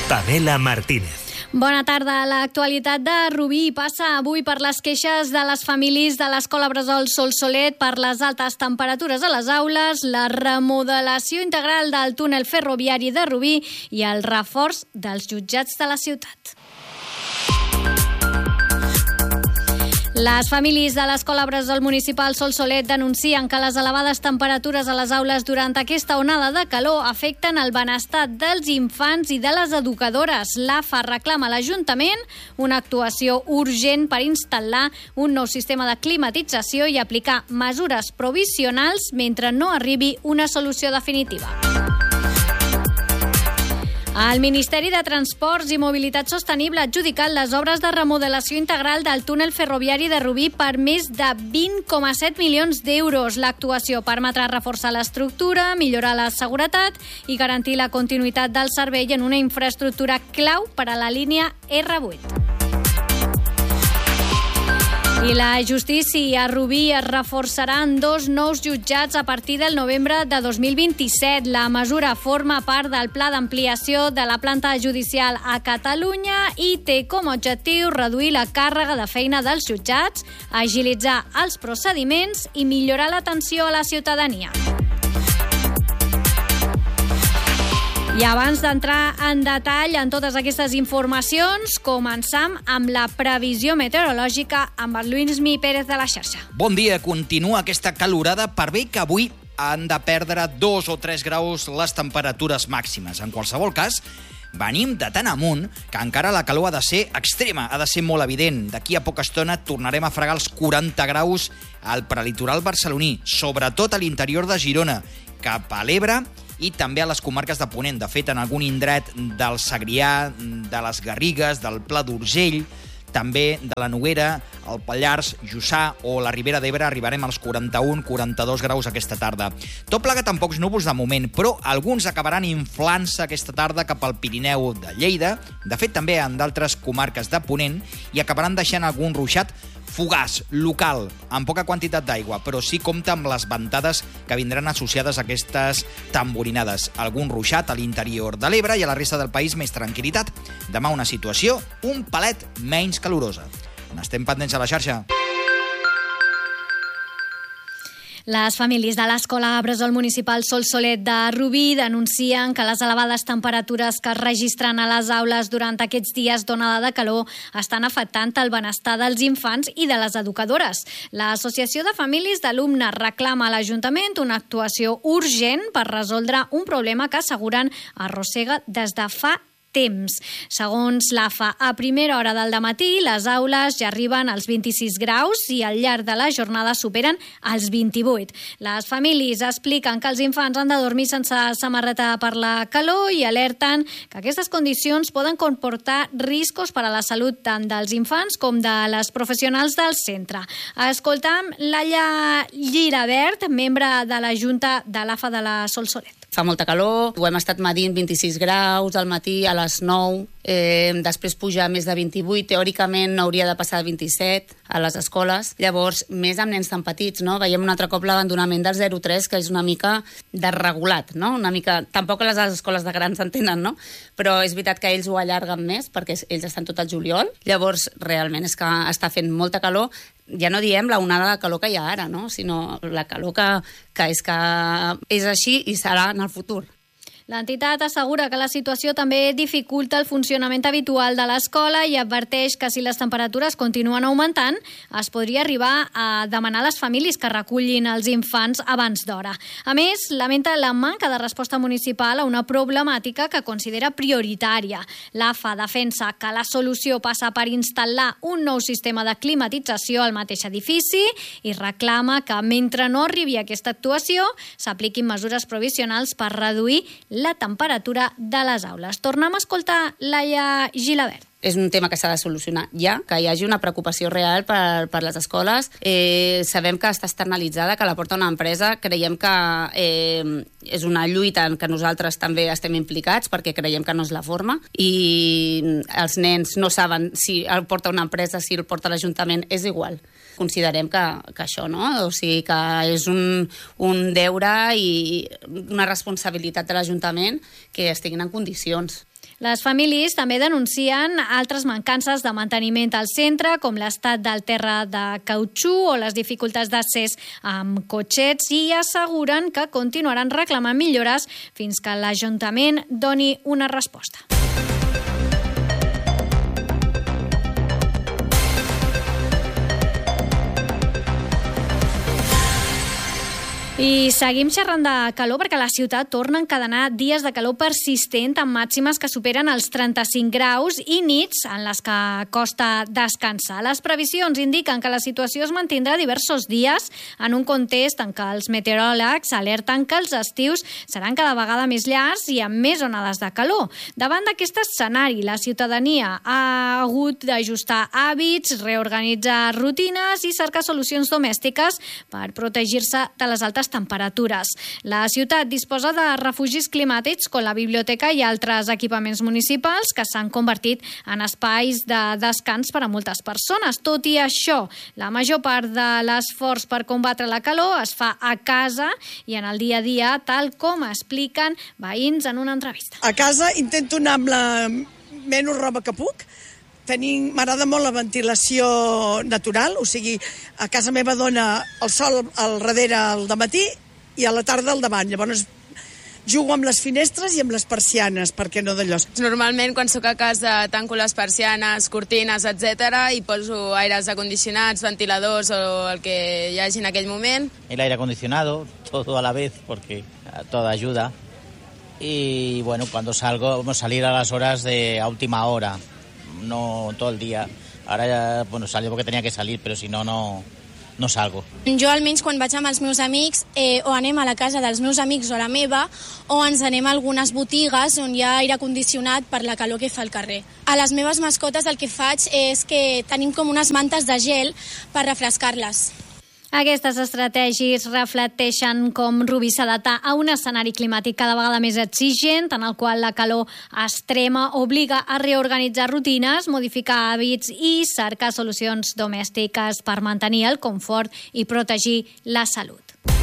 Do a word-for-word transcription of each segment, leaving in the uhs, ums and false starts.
Pamela Martínez. Bona tarda. L'actualitat de Rubí passa avui per les queixes de les famílies de l'Escola Bressol Solsolet per les altes temperatures a les aules, la remodelació integral del túnel ferroviari de Rubí i el reforç dels jutjats de la ciutat. Les famílies de l'Escola Bressol Municipal Solsolet denuncien que les elevades temperatures a les aules durant aquesta onada de calor afecten el benestar dels infants i de les educadores. L'A F A reclama a l'Ajuntament una actuació urgent per instal·lar un nou sistema de climatització i aplicar mesures provisionals mentre no arribi una solució definitiva. El Ministeri de Transports i Mobilitat Sostenible ha adjudicat les obres de remodelació integral del túnel ferroviari de Rubí per més de vint coma set milions d'euros. L'actuació permetrà reforçar l'estructura, millorar la seguretat i garantir la continuïtat del servei en una infraestructura clau per a la línia erre vuit. I la justícia a Rubí es reforçarà en dos nous jutjats a partir del novembre de dos mil vint-i-set. La mesura forma part del pla d'ampliació de la planta judicial a Catalunya i té com a objectiu reduir la càrrega de feina dels jutjats, agilitzar els procediments i millorar l'atenció a la ciutadania. I abans d'entrar en detall en totes aquestes informacions, començam amb la previsió meteorològica amb el Lluïsmi Pérez de la xarxa. Bon dia, continua aquesta calorada per bé que avui han de perdre dos o tres graus les temperatures màximes. En qualsevol cas, venim de tan amunt que encara la calor ha de ser extrema, ha de ser molt evident. D'aquí a poca estona tornarem a fregar els quaranta graus al prelitoral barceloní, sobretot a l'interior de Girona, cap a l'Ebre i també a les comarques de Ponent. De fet, en algun indret del Segrià, de les Garrigues, del Pla d'Urgell, també de la Noguera, el Pallars, Jussà o la Ribera d'Ebre arribarem als quaranta-un quaranta-dos graus aquesta tarda. Tot plegat amb pocs núvols de moment, però alguns acabaran inflant-se aquesta tarda cap al Pirineu de Lleida, de fet també en d'altres comarques de Ponent, i acabaran deixant algun ruixat fugaç, local, amb poca quantitat d'aigua, però sí compta amb les ventades que vindran associades a aquestes tamborinades. Algun ruixat a l'interior de l'Ebre i a la resta del país més tranquil·litat. Demà una situació un palet menys calorosa. N'estem pendents a la xarxa. Les famílies de l'Escola Bressol Municipal Solsolet de Rubí denuncien que les elevades temperatures que es registren a les aules durant aquests dies d'onada de calor estan afectant el benestar dels infants i de les educadores. L'Associació de Famílies d'Alumnes reclama a l'Ajuntament una actuació urgent per resoldre un problema que asseguren arrossega des de fa temps. Segons l'A F A, a primera hora del dematí les aules ja arriben als vint-i-sis graus i al llarg de la jornada superen els vint-i-vuit. Les famílies expliquen que els infants han de dormir sense samarreta per la calor i alerten que aquestes condicions poden comportar riscos per a la salut tant dels infants com de les professionals del centre. Escoltam Laia Girabert, membre de la Junta de l'A F A de la Solsolet. Fa molta calor, ho hem estat medint vint-i-sis graus al matí a les nou, eh, després puja a més de vint-i-vuit, teòricament no hauria de passar a vint-i-set a les escoles. Llavors, més amb nens tan petits, no? Veiem un altre cop l'abandonament del zero tres, que és una mica desregulat, no? Una mica... Tampoc les escoles de grans entenen, no? Però és veritat que ells ho allarguen més, perquè ells estan tot el juliol. Llavors, realment és que està fent molta calor. Ja no diem la onada de calor que hi ha ara, no? Sinó la calor que, que és que és així i serà en el futur. L'entitat assegura que la situació també dificulta el funcionament habitual de l'escola i adverteix que si les temperatures continuen augmentant, es podria arribar a demanar a les famílies que recullin els infants abans d'hora. A més, lamenta la manca de resposta municipal a una problemàtica que considera prioritària. L'A F A defensa que la solució passa per instal·lar un nou sistema de climatització al mateix edifici i reclama que mentre no arribi aquesta actuació s'apliquin mesures provisionals per reduir la temperatura de les aules. Tornem a escoltar Laia Girabert. És un tema que s'ha de solucionar ja, que hi hagi una preocupació real per, per les escoles. Eh, sabem que està externalitzada, que la porta una empresa. Creiem que eh, és una lluita en què nosaltres també estem implicats perquè creiem que no és la forma i els nens no saben si el porta una empresa, si el porta l'Ajuntament, és igual. Considerem que, que això, no? O sigui, que és un, un deure i una responsabilitat de l'Ajuntament que estiguin en condicions. Les famílies també denuncien altres mancances de manteniment al centre, com l'estat del terra de cautxú o les dificultats d'accés amb cotxets, i asseguren que continuaran reclamant millores fins que l'Ajuntament doni una resposta. I seguim xerrant de calor perquè la ciutat torna a encadenar dies de calor persistent amb màximes que superen els trenta-cinc graus i nits en les que costa descansar. Les previsions indiquen que la situació es mantindrà diversos dies en un context en què els meteoròlegs alerten que els estius seran cada vegada més llargs i amb més onades de calor. Davant d'aquest escenari, la ciutadania ha hagut d'ajustar hàbits, reorganitzar rutines i cercar solucions domèstiques per protegir-se de les altes temperatures. La ciutat disposa de refugis climàtics com la biblioteca i altres equipaments municipals que s'han convertit en espais de descans per a moltes persones. Tot i això, la major part de l'esforç per combatre la calor es fa a casa i en el dia a dia, tal com expliquen veïns en una entrevista. A casa intento anar amb la menys roba que puc. Tenim, m'agrada molt la ventilació natural, o sigui, a casa meva dona el sol al darrere al dematí i a la tarda al davant. Llavors jugo amb les finestres i amb les persianes, perquè no d'allò. Normalment, quan sóc a casa, tanco les persianes, cortines, etcètera, i poso aires acondicionats, ventiladors o el que hi hagi en aquell moment. El aire acondicionado, todo a la vez, porque todo ayuda. Y bueno, cuando salgo, vamos a salir a las horas de a última hora. No todo el día. Ara ja, bueno, salgo porque tenía que salir, però si no, no, no salgo. Jo almenys quan vaig amb els meus amics eh, o anem a la casa dels meus amics o a la meva o ens anem a algunes botigues on hi ha aire condicionat per la calor que fa al carrer. A les meves mascotes el que faig és que tenim com unes mantes de gel per refrescar-les. Aquestes estratègies reflecteixen com Rubí s'adapta a un escenari climàtic cada vegada més exigent, en el qual la calor extrema obliga a reorganitzar rutines, modificar hàbits i cercar solucions domèstiques per mantenir el confort i protegir la salut.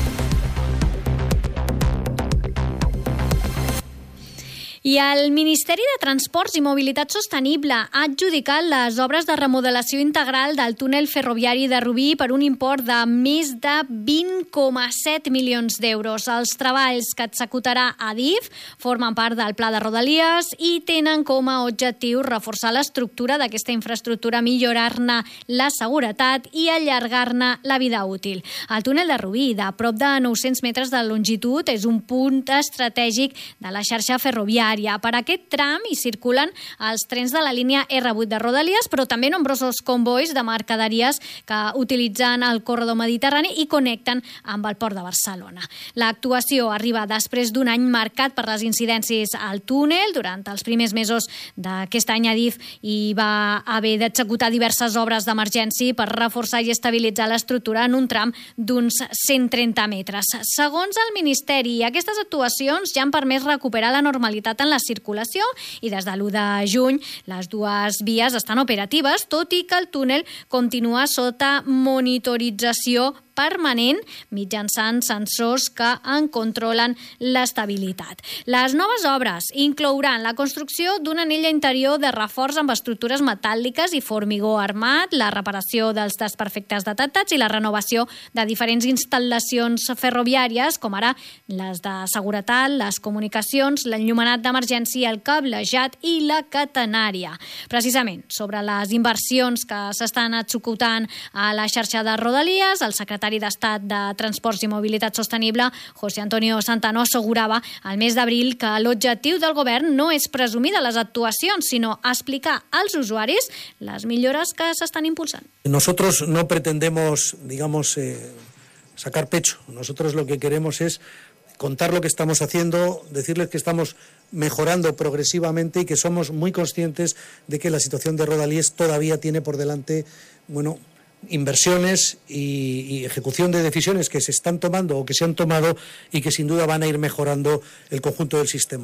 I el Ministeri de Transports i Mobilitat Sostenible ha adjudicat les obres de remodelació integral del túnel ferroviari de Rubí per un import de més de vint coma set milions d'euros. Els treballs que executarà Adif formen part del Pla de Rodalies i tenen com a objectiu reforçar l'estructura d'aquesta infraestructura, millorar-ne la seguretat i allargar-ne la vida útil. El túnel de Rubí, de prop de nou-cents metres de longitud, és un punt estratègic de la xarxa ferroviària. Per aquest tram hi circulen els trens de la línia erre vuit de Rodalies, però també nombrosos convois de mercaderies que utilitzen el corredor mediterrani i connecten amb el port de Barcelona. L'actuació arriba després d'un any marcat per les incidències al túnel. Durant els primers mesos d'aquest any, Adif hi va haver d'executar diverses obres d'emergència per reforçar i estabilitzar l'estructura en un tram d'uns cent trenta metres. Segons el Ministeri, aquestes actuacions ja han permès recuperar la normalitat en la circulació i des de l'u de juny les dues vies estan operatives, tot i que el túnel continua sota monitorització permanent mitjançant sensors que en controlen l'estabilitat. Les noves obres inclouran la construcció d'una anella interior de reforç amb estructures metàl·liques i formigó armat, la reparació dels desperfectes detectats i la renovació de diferents instal·lacions ferroviàries, com ara les de seguretat, les comunicacions, l'enllumenat d'emergència, el cablejat i la catenària. Precisament sobre les inversions que s'estan executant a la xarxa de Rodalies, el secretari d'Estat de Transports i Mobilitat Sostenible, José Antonio Santano, assegurava al mes d'abril que l'objectiu del govern no és presumir de les actuacions, sinó explicar als usuaris les millores que s'estan impulsant. Nosotros no pretendemos, digamos, eh, sacar pecho. Nosotros lo que queremos es contar lo que estamos haciendo, decirles que estamos mejorando progresivamente y que somos muy conscientes de que la situación de Rodalies todavía tiene por delante, bueno, inversiones y, y ejecución de decisiones que se están tomando o que se han tomado y que sin duda van a ir mejorando el conjunto del sistema.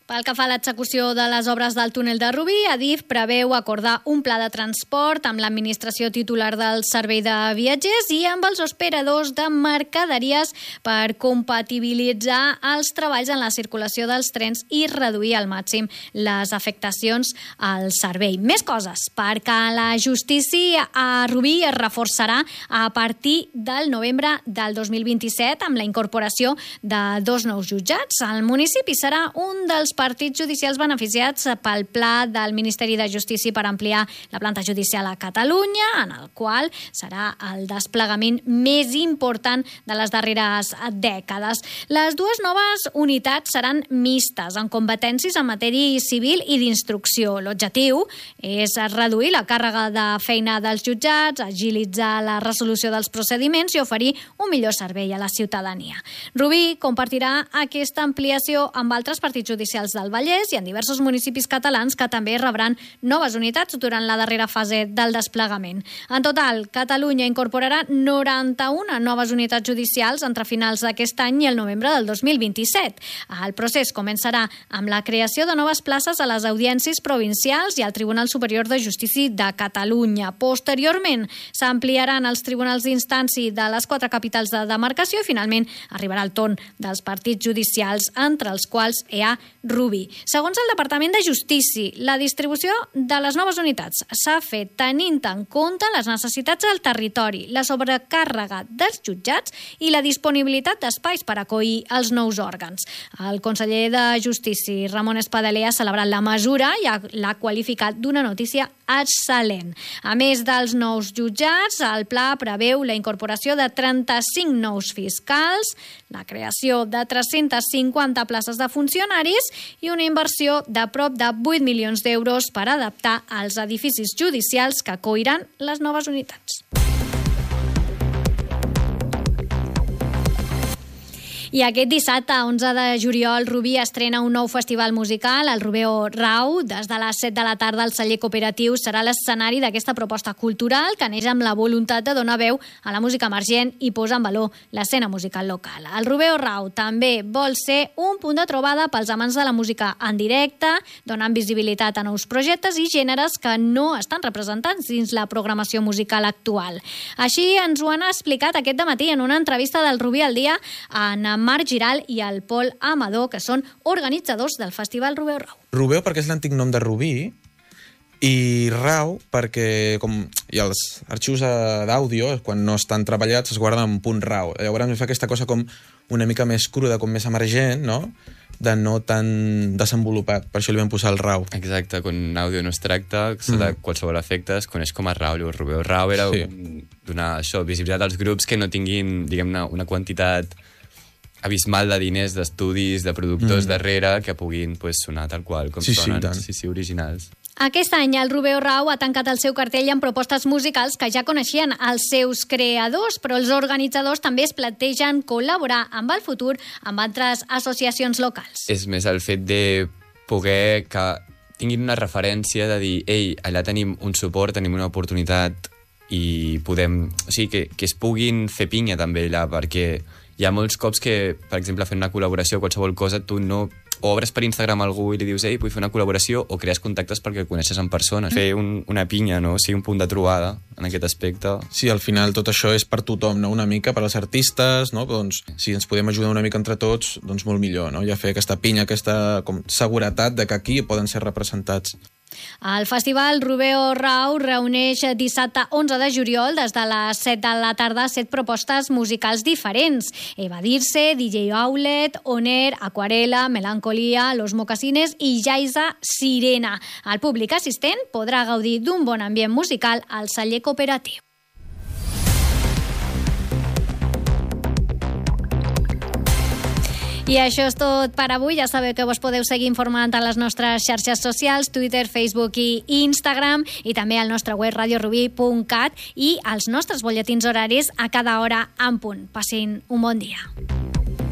Pel que fa a l'execució de les obres del túnel de Rubí, Adif preveu acordar un pla de transport amb l'administració titular del servei de viatgers i amb els operadors de mercaderies per compatibilitzar els treballs en la circulació dels trens i reduir al màxim les afectacions al servei. Més coses, perquè la justícia a Rubí es reforçarà a partir del novembre del dos mil vint-i-set amb la incorporació de dos nous jutjats. El municipi serà un dels partits judicials beneficiats pel pla del Ministeri de Justícia per ampliar la planta judicial a Catalunya, en el qual serà el desplegament més important de les darreres dècades. Les dues noves unitats seran mixtes, amb competències en matèria civil i d'instrucció. L'objectiu és reduir la càrrega de feina dels jutjats, agilitzar la resolució dels procediments i oferir un millor servei a la ciutadania. Rubí compartirà aquesta ampliació amb altres partits judicials del Vallès i en diversos municipis catalans que també rebran noves unitats durant la darrera fase del desplegament. En total, Catalunya incorporarà noranta-una noves unitats judicials entre finals d'aquest any i el novembre del dos mil vint-i-set. El procés començarà amb la creació de noves places a les audiències provincials i al Tribunal Superior de Justícia de Catalunya. Posteriorment, s'ampliaran els tribunals d'instància de les quatre capitals de demarcació i finalment arribarà el torn dels partits judicials, entre els quals hi ha Rubí. Segons el Departament de Justícia, la distribució de les noves unitats s'ha fet tenint en compte les necessitats del territori, la sobrecàrrega dels jutjats i la disponibilitat d'espais per acollir els nous òrgans. El conseller de Justícia, Ramon Espadaler, ha celebrat la mesura i l'ha qualificat d'una notícia excel·lent. A més dels nous jutjats, el pla preveu la incorporació de trenta-cinc nous fiscals, la creació de tres-centes cinquanta places de funcionaris i una inversió de prop de vuit milions d'euros per adaptar els edificis judicials que acolliran les noves unitats. I aquest dissabte, onze de juliol, Rubí estrena un nou festival musical, el Rubeo Rau. Des de les set de la tarda, el celler cooperatiu serà l'escenari d'aquesta proposta cultural que neix amb la voluntat de donar veu a la música emergent i posar en valor l'escena musical local. El Rubeo Rau també vol ser un punt de trobada pels amants de la música en directe, donant visibilitat a nous projectes i gèneres que no estan representats dins la programació musical actual. Així ens ho han explicat aquest dematí en una entrevista del Rubí al dia en Marc Giral i el Pol Amador, que són organitzadors del Festival Rubeo Rau. Rubeo perquè és l'antic nom de Rubí i Rau perquè com hi ha els arxius d'àudio, quan no estan treballats, es guarden en punt Rau. Llavors em fa aquesta cosa com una mica més cruda, com més emergent, no? De no tan desenvolupat. Per això li vam posar el Rau. Exacte, quan àudio no es tracta, sota mm. qualsevol efecte es coneix com a Rau. El Rubeo Rau era sí. donar això, visibilitat als grups que no tinguin, diguem-ne, una quantitat abismal de diners, d'estudis, de productors mm. darrere que puguin pues, sonar tal qual com sí, sonen, sí, sí, sí, originals. Aquest any el Rubeo Rau ha tancat el seu cartell amb propostes musicals que ja coneixien els seus creadors, però els organitzadors també es plantegen col·laborar amb el futur amb altres associacions locals. És més el fet de poder que tinguin una referència de dir, ei, allà tenim un suport, tenim una oportunitat i podem... O sigui, que, que es puguin fer pinya també allà, perquè hi ha molts cops que, per exemple, fent una col·laboració o qualsevol cosa, tu no o obres per Instagram a algú i li dius ei, vull fer una col·laboració, o crees contactes perquè el coneixes en persona. Fer un, una pinya, no? O sigui, un punt de trobada en aquest aspecte. Sí, al final tot això és per tothom, no? Una mica per als artistes, no? Doncs, si ens podem ajudar una mica entre tots, doncs molt millor, no? Ja fer aquesta pinya, aquesta com, seguretat de que aquí poden ser representats. El Festival Rubeo Rau reuneix dissabte onze de juliol des de les set de la tarda set propostes musicals diferents. Evadirse, D J Outlet, Oner, Aquarela, Melancolia, Los Mocasines i Jaiza Sirena. El públic assistent podrà gaudir d'un bon ambient musical al celler cooperatiu. I això és tot per avui. Ja sabeu que vos podeu seguir informant a les nostres xarxes socials, Twitter, Facebook i Instagram, i també al nostre web radio rubí punt cat i als nostres bolletins horaris a cada hora en punt. Passin un bon dia.